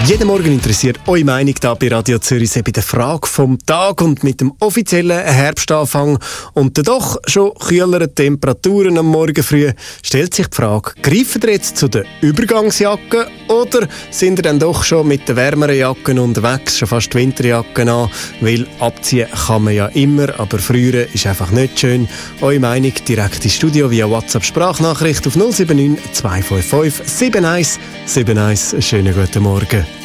Jeden Morgen interessiert eure Meinung da bei Radio Zürich bei der Frage vom Tag, und mit dem offiziellen Herbstanfang und den doch schon kühleren Temperaturen am Morgen früh stellt sich die Frage, greifen ihr jetzt zu den Übergangsjacken oder sind ihr dann doch schon mit den wärmeren Jacken unterwegs, schon fast Winterjacken an, weil abziehen kann man ja immer, aber frieren ist einfach nicht schön. Eure Meinung direkt ins Studio via WhatsApp-Sprachnachricht auf 079 255 71 71. Schönen guten Morgen.